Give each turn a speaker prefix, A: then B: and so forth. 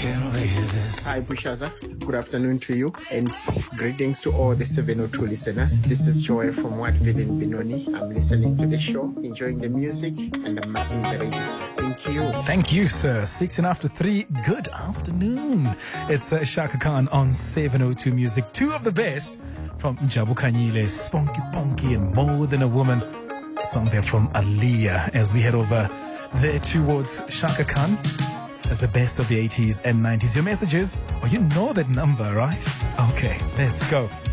A: can resist.
B: Hi, Bushaza. Good afternoon to you, and greetings to all the 702 listeners. This is Joel from Watville in Benoni. I'm listening to the show, enjoying the music, and I'm marking the register. Thank you.
C: Thank you, sir. 6 and after 3. Good afternoon. It's Shaka Khan on 702 Music. Two of the best from Jabu Kanyile, Spunky Punky, and More Than a Woman. A song there from Aaliyah as we head over there towards Shaka Khan as the best of the 80s and 90s. Your messages, well, you know that number, right? Okay, let's go.